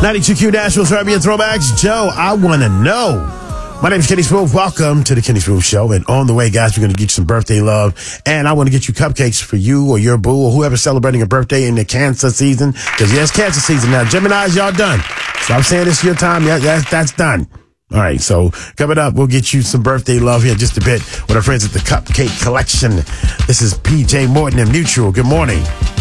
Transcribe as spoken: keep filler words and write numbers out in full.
ninety-two Q Nashville's Urban Throwbacks. Joe, I want to know. My name is Kenny Smooth. Welcome to the Kenny Smooth Show. And on the way, guys, we're going to get you some birthday love. And I want to get you cupcakes for you or your boo or whoever's celebrating a birthday in the cancer season. Because, yeah, it's cancer season now. Geminis, y'all done. Stop saying it's your time. Yeah, that's, that's done. All right, so coming up, we'll get you some birthday love here in just a bit with our friends at the Cupcake Collection. This is P J Morton and Mutual. Good morning.